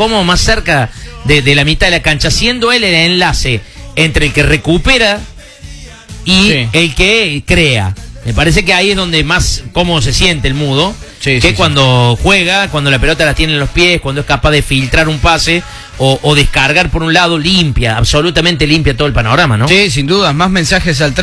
como más cerca de la mitad de la cancha, siendo él el enlace entre el que recupera y el que crea. Me parece que ahí es donde más cómodo se siente el Mudo, cuando juega, cuando la pelota la tiene en los pies, cuando es capaz de filtrar un pase o descargar por un lado, limpia, absolutamente limpia todo el panorama, ¿no? Sí, sin duda. Más mensajes al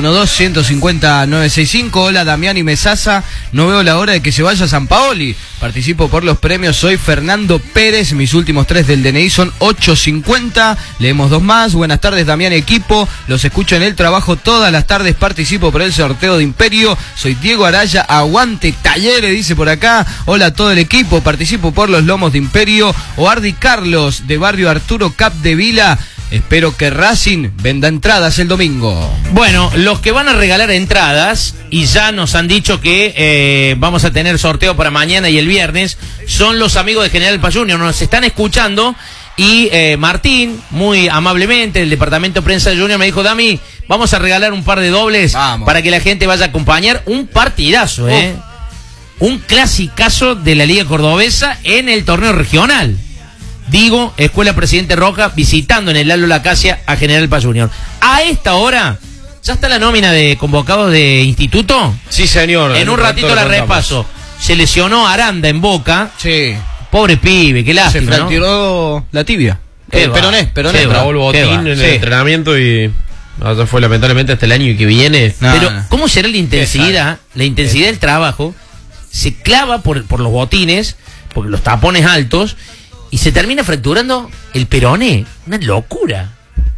3512-150-965. Hola, Damián y Mesaza. No veo la hora de que se vaya Sampaoli. Participo por los premios. Soy Fernando Pérez. Mis últimos 3 del DNI son 850. Leemos 2 más. Buenas tardes, Damián, equipo. Los escucho en el trabajo todas las tardes. Participo por el sorteo de Imperio. Soy Diego Araya. Aguante Talleres, dice por acá. Hola a todo el equipo. Participo por los lomos de Imperio. Oardi Carlos, de Barrio Arturo Capdevila. Espero que Racing venda entradas el domingo. Bueno, los que van a regalar entradas, y ya nos han dicho que vamos a tener sorteo para mañana y el viernes, son los amigos de General Paz Junior. Nos están escuchando y Martín, muy amablemente, del departamento de prensa de Junior, me dijo: Dami, vamos a regalar un par de dobles para que la gente vaya a acompañar. Un partidazo, un clasicazo de la Liga Cordobesa en el torneo regional. Digo, Escuela Presidente Roca visitando en el Lalo Lacasia a General Paz Junior. A esta hora, ¿ya está la nómina de convocados de instituto? Sí, señor. En un ratito la repaso. Se lesionó Aranda en Boca. Sí. Pobre pibe, qué lástima, se fracturó la tibia. Peroné. Trabó el botín en el entrenamiento y ya fue lamentablemente hasta el año que viene. Pero, ¿cómo será la intensidad? La intensidad del trabajo se clava por los botines, porque los tapones altos, y se termina fracturando el peroné. Una locura.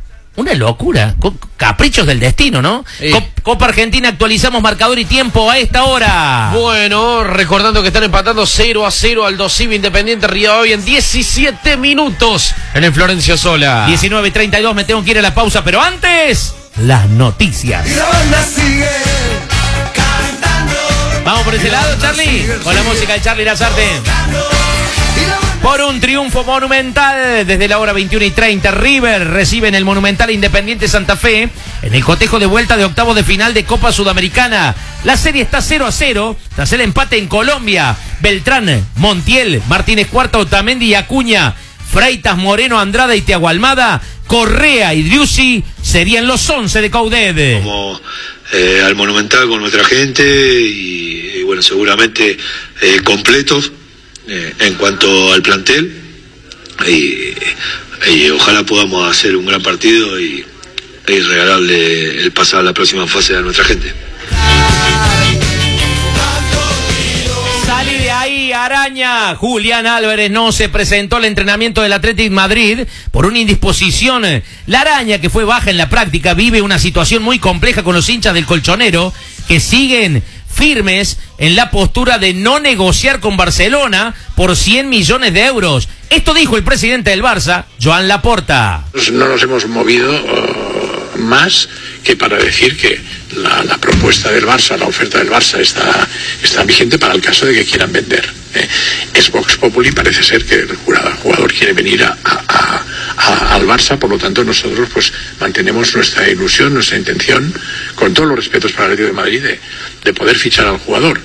Caprichos del destino, ¿no? Copa Argentina, actualizamos marcador y tiempo a esta hora. Bueno, recordando que están empatando 0-0 Aldo Civi Independiente Rivadavia en 17 minutos en el Florencio Sola. 19:32, me tengo que ir a la pausa, pero antes, las noticias. Y la banda sigue cantando. Vamos por ese lado, Charlie, con la música de Charlie Lazarte. Por un triunfo monumental, desde la hora 21:30, River recibe en el Monumental Independiente Santa Fe en el cotejo de vuelta de octavos de final de Copa Sudamericana. La serie está 0-0 tras el empate en Colombia. Beltrán, Montiel, Martínez Cuarta, Otamendi y Acuña, Freitas, Moreno, Andrada y Thiago Almada, Correa y Driussi serían los 11 de Coudet. Como al Monumental con nuestra gente y bueno, seguramente completos en cuanto al plantel y ojalá podamos hacer un gran partido y regalarle el pasar a la próxima fase a nuestra gente. Salí de ahí, araña. Julián Álvarez no se presentó al entrenamiento del Athletic Madrid por una indisposición. La araña, que fue baja en la práctica, vive una situación muy compleja con los hinchas del Colchonero, que siguen firmes en la postura de no negociar con Barcelona por 100 millones de euros. Esto dijo el presidente del Barça, Joan Laporta. No nos hemos movido más que para decir que la propuesta del Barça, la oferta del Barça está vigente para el caso de que quieran vender. Es Vox Populi, parece ser que el jugador quiere venir al Barça, por lo tanto nosotros pues mantenemos nuestra ilusión, nuestra intención, con todos los respetos para el Atlético de Madrid, de poder fichar al jugador.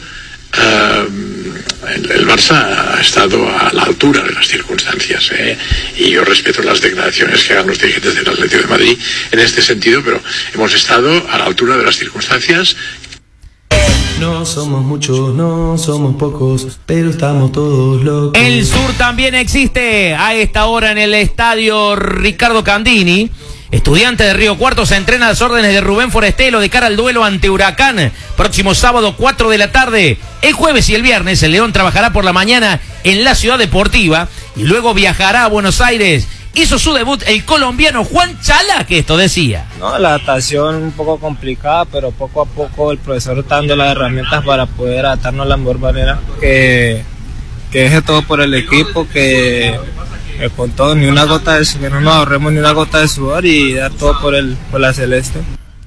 El Barça ha estado a la altura de las circunstancias, y yo respeto las declaraciones que hagan los dirigentes del Atlético de Madrid en este sentido, pero hemos estado a la altura de las circunstancias. No somos muchos, no somos pocos, pero estamos todos locos. El Sur también existe. A esta hora en el estadio Ricardo Candini, Estudiante de Río Cuarto se entrena a las órdenes de Rubén Forestelo de cara al duelo ante Huracán. Próximo sábado, 4 de la tarde. El jueves y el viernes, el León trabajará por la mañana en la Ciudad Deportiva y luego viajará a Buenos Aires. Hizo su debut el colombiano Juan Chala, que esto decía. No, la adaptación un poco complicada, pero poco a poco el profesor está dando las herramientas para poder adaptarnos de la mejor manera. Que deje todo por el equipo, que con todo, ni una gota de sudor, no nos ahorremos ni una gota de sudor y dar todo por la celeste.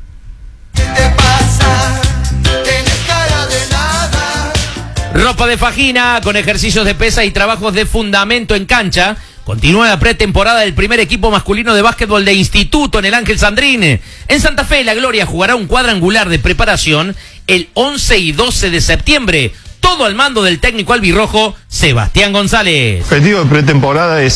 Ropa de Fajina, con ejercicios de pesa y trabajos de fundamento en cancha. Continúa la pretemporada del primer equipo masculino de básquetbol de instituto en el Ángel Sandrín. En Santa Fe, la Gloria jugará un cuadrangular de preparación el 11 y 12 de septiembre. Todo al mando del técnico albirrojo, Sebastián González. El objetivo de pretemporada es